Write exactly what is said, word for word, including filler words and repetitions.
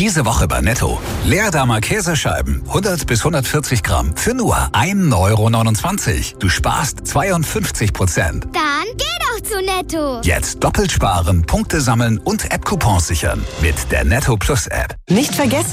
Diese Woche bei Netto. Leerdamer Käsescheiben, hundert bis hundertvierzig Gramm, für nur ein Euro neunundzwanzig. Du sparst zweiundfünfzig Prozent. Dann geh doch zu Netto. Jetzt doppelt sparen, Punkte sammeln und App-Coupons sichern. Mit der Netto Plus App. Nicht vergessen.